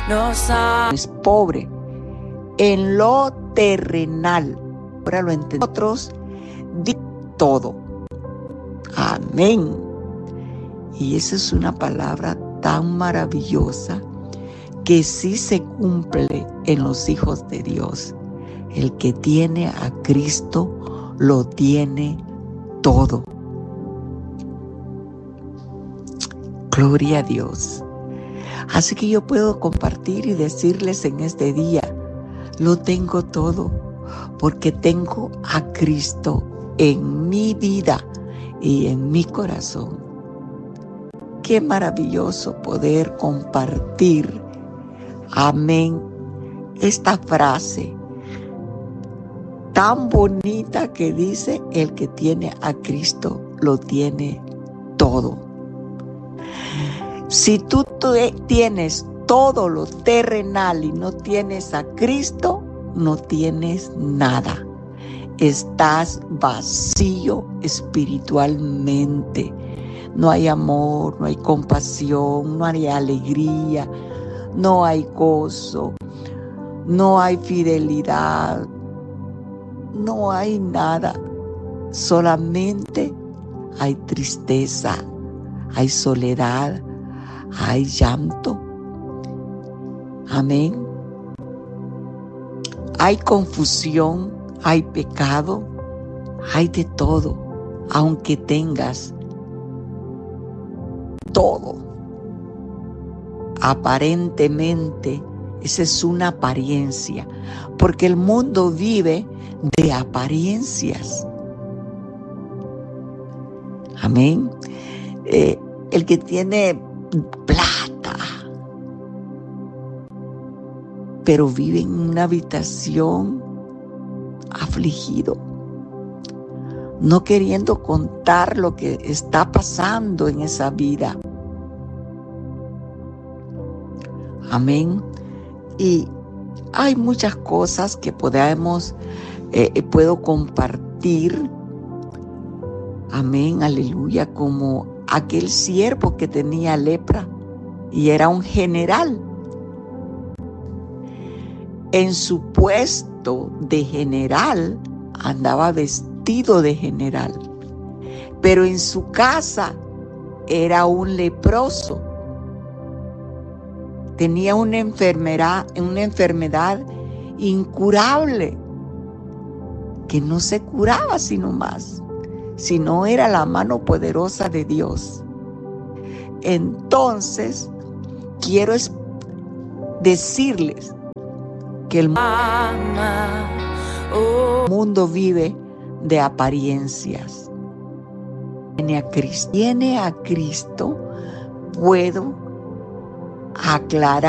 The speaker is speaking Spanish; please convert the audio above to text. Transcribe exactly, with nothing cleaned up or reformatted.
nos ha... Es pobre en lo terrenal. Ahora lo entendemos. Nosotros di todo. Amén. Y esa es una palabra tan maravillosa que sí se cumple en los hijos de Dios. El que tiene a Cristo lo tiene todo. Gloria a Dios. Así que yo puedo compartir y decirles en este día, lo tengo todo, porque tengo a Cristo en mi vida y en mi corazón. Qué maravilloso poder compartir, amén, esta frase tan bonita que dice, el que tiene a Cristo lo tiene todo. Si tú tienes todo lo terrenal y no tienes a Cristo, no tienes nada. Estás vacío espiritualmente. No hay amor, no hay compasión, no hay alegría, no hay gozo, no hay fidelidad, no hay nada. Solamente hay tristeza, hay soledad, hay llanto. Amén. Hay confusión, hay pecado, hay de todo, aunque tengas todo. Aparentemente, esa es una apariencia, porque el mundo vive de apariencias. Amén. Eh, el que tiene plata, pero vive en una habitación afligido, no queriendo contar lo que está pasando en esa vida. Amén. Y hay muchas cosas que podemos, eh, puedo compartir. Amén, aleluya, como aquel siervo que tenía lepra y era un general. En su puesto de general andaba vestido de general, pero en su casa era un leproso. Tenía una enfermedad, una enfermedad incurable que no se curaba sino más, si no era la mano poderosa de Dios. Entonces, quiero decirles que el mundo vive de apariencias. Tiene a Cristo. Tiene a Cristo, puedo aclarar